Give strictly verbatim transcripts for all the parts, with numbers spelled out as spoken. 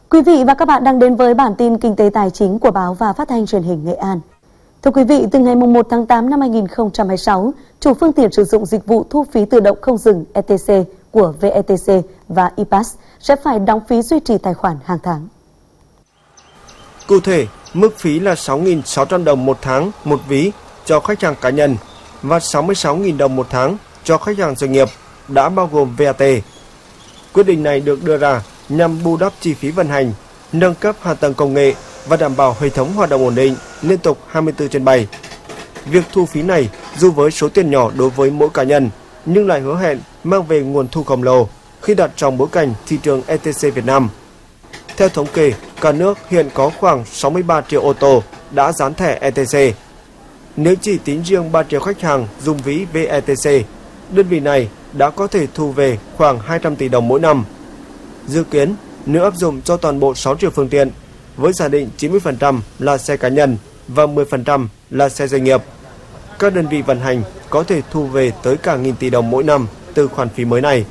Quý vị và các bạn đang đến với bản tin kinh tế tài chính của báo và phát thanh truyền hình Nghệ An. Thưa quý vị, từ ngày mùng một tháng tám năm hai nghìn không trăm hai mươi sáu, chủ phương tiện sử dụng dịch vụ thu phí tự động không dừng E T C của vê e tê xê và i pass sẽ phải đóng phí duy trì tài khoản hàng tháng. Cụ thể, mức phí là sáu nghìn sáu trăm đồng một tháng một ví cho khách hàng cá nhân và sáu mươi sáu nghìn đồng một tháng cho khách hàng doanh nghiệp, đã bao gồm vê a tê. Quyết định này được đưa ra nhằm bù đắp chi phí vận hành, nâng cấp hạ tầng công nghệ và đảm bảo hệ thống hoạt động ổn định, liên tục hai mươi tư trên bảy. Việc thu phí này dù với số tiền nhỏ đối với mỗi cá nhân, nhưng lại hứa hẹn mang về nguồn thu khổng lồ khi đặt trong bối cảnh thị trường E T C Việt Nam. Theo thống kê, cả nước hiện có khoảng sáu mươi ba triệu ô tô đã dán thẻ E T C. Nếu chỉ tính riêng ba triệu khách hàng dùng ví vê e tê xê, đơn vị này đã có thể thu về khoảng hai trăm tỷ đồng mỗi năm. Dự kiến, nếu áp dụng cho toàn bộ sáu triệu phương tiện, với giả định chín mươi phần trăm là xe cá nhân và mười phần trăm là xe doanh nghiệp, các đơn vị vận hành có thể thu về tới cả nghìn tỷ đồng mỗi năm từ khoản phí mới này.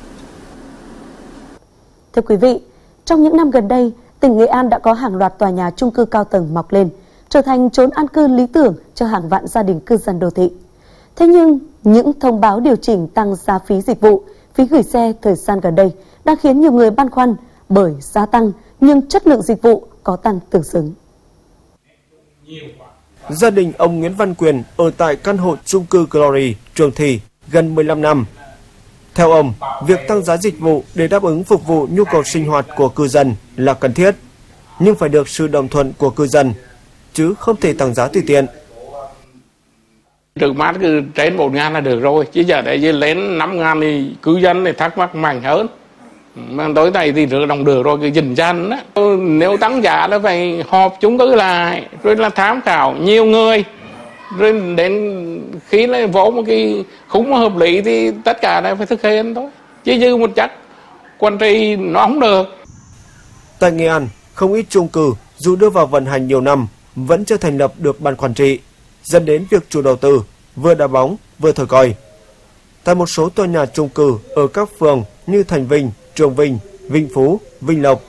Thưa quý vị, trong những năm gần đây, tỉnh Nghệ An đã có hàng loạt tòa nhà chung cư cao tầng mọc lên, trở thành chốn an cư lý tưởng cho hàng vạn gia đình cư dân đô thị. Thế nhưng, những thông báo điều chỉnh tăng giá phí dịch vụ, phí gửi xe thời gian gần đây đang khiến nhiều người băn khoăn, bởi giá tăng nhưng chất lượng dịch vụ có tăng tương xứng. Gia đình ông Nguyễn Văn Quyền ở tại căn hộ chung cư Glory, Trường Thi gần mười lăm năm. Theo ông, việc tăng giá dịch vụ để đáp ứng phục vụ nhu cầu sinh hoạt của cư dân là cần thiết, nhưng phải được sự đồng thuận của cư dân, chứ không thể tăng giá tùy tiện. Trước mắt cứ trên một ngàn là được rồi, chứ giờ để lên năm ngàn thì cư dân thì thắc mắc mạnh hơn. Mà tối nay thì rửa đồng được rồi, cái dình danh đó. Nếu tăng giá là phải họp chung cư lại, rồi là tham khảo nhiều người. Rồi đến khi là vô một cái khung hợp lý thì tất cả đều phải thực hiện thôi. Chứ dư một chắc, quản trị nó không được. Tại Nghệ An, không ít chung cư dù đưa vào vận hành nhiều năm vẫn chưa thành lập được ban quản trị, dẫn đến việc chủ đầu tư vừa đá bóng vừa thổi còi. Tại một số tòa nhà chung cư ở các phường như Thành Vinh, Trường Vinh, Vinh Phú, Vinh Lộc